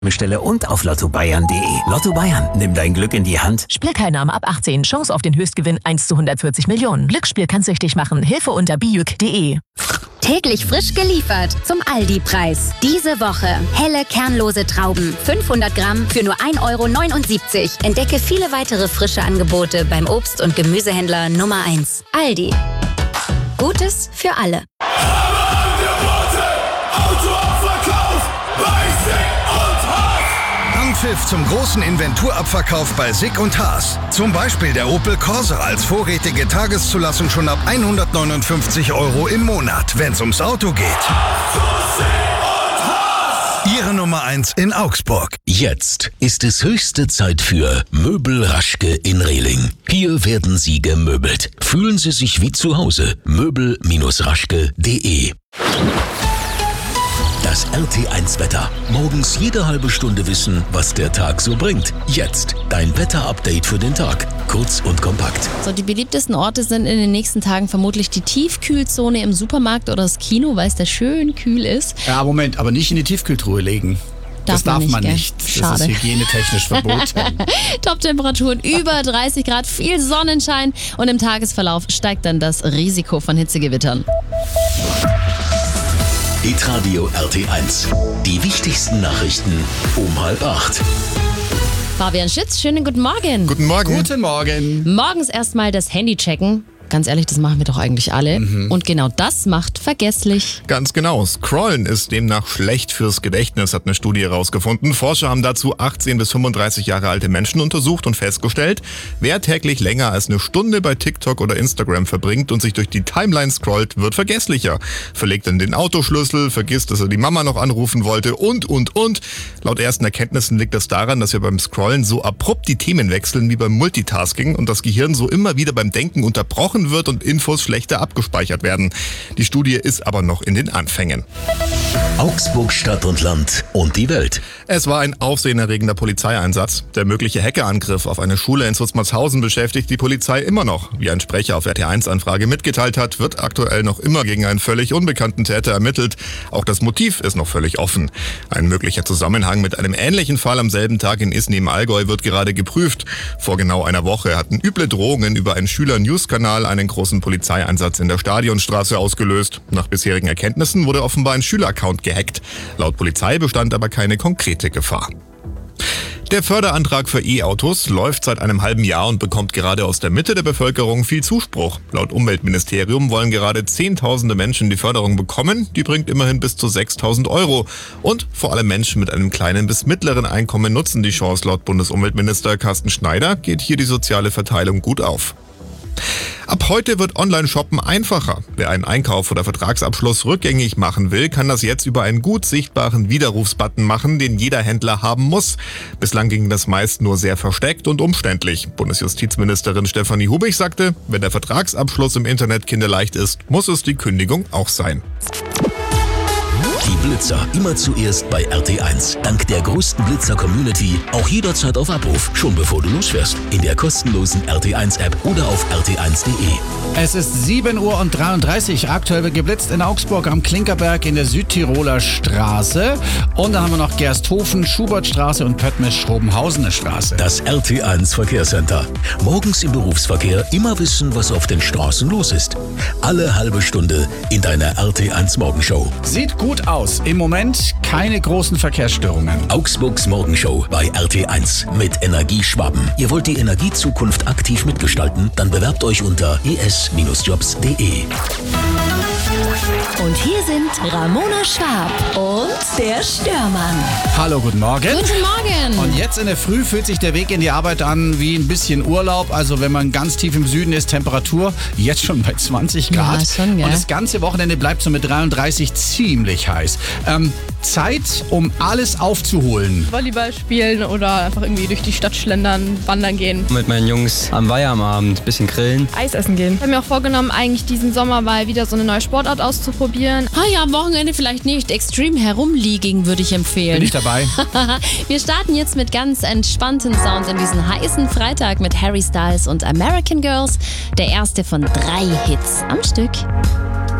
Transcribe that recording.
Bestelle und auf lottobayern.de. Lotto Bayern, nimm dein Glück in die Hand. Spielteilnahme ab 18. Chance auf den Höchstgewinn 1 zu 140 Millionen. Glücksspiel kann süchtig machen. Hilfe unter biüc.de. Täglich frisch geliefert zum Aldi-Preis. Diese Woche helle kernlose Trauben. 500 Gramm für nur 1,79 €. Entdecke viele weitere frische Angebote beim Obst- und Gemüsehändler Nummer 1. Aldi. Gutes für alle. Anpfiff zum großen Inventurabverkauf bei SICK und Haas. Zum Beispiel der Opel Corsa als vorrätige Tageszulassung schon ab 159 € im Monat, wenn es ums Auto geht. Ihre Nummer 1 in Augsburg. Jetzt ist es höchste Zeit für Möbel Raschke in Rehling. Hier werden Sie gemöbelt. Fühlen Sie sich wie zu Hause. Möbel-raschke.de. Das RT1-Wetter. Morgens jede halbe Stunde wissen, was der Tag so bringt. Jetzt dein Wetter-Update für den Tag. Kurz und kompakt. So, die beliebtesten Orte sind in den nächsten Tagen vermutlich die Tiefkühlzone im Supermarkt oder das Kino, weil es da schön kühl ist. Ja, Moment, aber nicht in die Tiefkühltruhe legen. Das darf man nicht. Schade. Das ist hygienetechnisch verboten. Top-Temperaturen über 30 Grad, viel Sonnenschein und im Tagesverlauf steigt dann das Risiko von Hitzegewittern. Hitradio RT1. Die wichtigsten Nachrichten um 7:30. Fabian Schütz, schönen guten Morgen. Guten Morgen. Guten Morgen. Morgens erstmal das Handy checken. Ganz ehrlich, das machen wir doch eigentlich alle. Und genau das macht vergesslich. Ganz genau. Scrollen ist demnach schlecht fürs Gedächtnis, hat eine Studie herausgefunden. Forscher haben dazu 18 bis 35 Jahre alte Menschen untersucht und festgestellt, wer täglich länger als eine Stunde bei TikTok oder Instagram verbringt und sich durch die Timeline scrollt, wird vergesslicher. Verlegt dann den Autoschlüssel, vergisst, dass er die Mama noch anrufen wollte und. Laut ersten Erkenntnissen liegt das daran, dass wir beim Scrollen so abrupt die Themen wechseln wie beim Multitasking und das Gehirn so immer wieder beim Denken unterbrochen wird und Infos schlechter abgespeichert werden. Die Studie ist aber noch in den Anfängen. Augsburg Stadt und Land und die Welt. Es war ein aufsehenerregender Polizeieinsatz. Der mögliche Hackerangriff auf eine Schule in Sulzmarshausen beschäftigt die Polizei immer noch. Wie ein Sprecher auf RT1-Anfrage mitgeteilt hat, wird aktuell noch immer gegen einen völlig unbekannten Täter ermittelt. Auch das Motiv ist noch völlig offen. Ein möglicher Zusammenhang mit einem ähnlichen Fall am selben Tag in Isny im Allgäu wird gerade geprüft. Vor genau einer Woche hatten üble Drohungen über einen Schüler-News-Kanal einen großen Polizeieinsatz in der Stadionstraße ausgelöst. Nach bisherigen Erkenntnissen wurde offenbar ein Schüleraccount gehackt. Laut Polizei bestand aber keine konkrete Gefahr. Der Förderantrag für E-Autos läuft seit einem halben Jahr und bekommt gerade aus der Mitte der Bevölkerung viel Zuspruch. Laut Umweltministerium wollen gerade Zehntausende Menschen die Förderung bekommen. Die bringt immerhin bis zu 6.000 €. Und vor allem Menschen mit einem kleinen bis mittleren Einkommen nutzen die Chance. Laut Bundesumweltminister Carsten Schneider geht hier die soziale Verteilung gut auf. Ab heute wird Online-Shoppen einfacher. Wer einen Einkauf oder Vertragsabschluss rückgängig machen will, kann das jetzt über einen gut sichtbaren Widerrufsbutton machen, den jeder Händler haben muss. Bislang ging das meist nur sehr versteckt und umständlich. Bundesjustizministerin Stefanie Hubig sagte, wenn der Vertragsabschluss im Internet kinderleicht ist, muss es die Kündigung auch sein. Die Blitzer immer zuerst bei RT1. Dank der größten Blitzer-Community auch jederzeit auf Abruf, schon bevor du losfährst. In der kostenlosen RT1-App oder auf rt1.de. Es ist 7:33 Uhr. Aktuell wird geblitzt in Augsburg am Klinkerberg in der Südtiroler Straße. Und dann haben wir noch Gersthofen, Schubertstraße und Pöttmes-Schrobenhausener Straße. Das RT1 Verkehrscenter. Morgens im Berufsverkehr immer wissen, was auf den Straßen los ist. Alle halbe Stunde in deiner RT1 Morgenshow. Sieht gut aus. Im Moment keine großen Verkehrsstörungen. Augsburgs Morgenshow bei RT1 mit Energieschwaben. Ihr wollt die Energiezukunft aktiv mitgestalten? Dann bewerbt euch unter es-jobs.de. Und hier sind Ramona Schwab und der Störmann. Hallo, guten Morgen. Guten Morgen. Und jetzt in der Früh fühlt sich der Weg in die Arbeit an wie ein bisschen Urlaub. Also wenn man ganz tief im Süden ist, Temperatur jetzt schon bei 20 Grad. Ja, schon, gell? Und das ganze Wochenende bleibt so mit 33 ziemlich heiß. Zeit, um alles aufzuholen. Volleyball spielen oder einfach irgendwie durch die Stadt schlendern, wandern gehen. Mit meinen Jungs am Weiher am Abend ein bisschen grillen. Eis essen gehen. Ich habe mir auch vorgenommen, eigentlich diesen Sommer mal wieder so eine neue Sportart auszuprobieren. Ja, am Wochenende vielleicht nicht. Extreme Herumliegen würde ich empfehlen. Bin ich dabei. Wir starten jetzt mit ganz entspannten Sounds in diesen heißen Freitag mit Harry Styles und American Girls. Der erste von 3 Hits am Stück.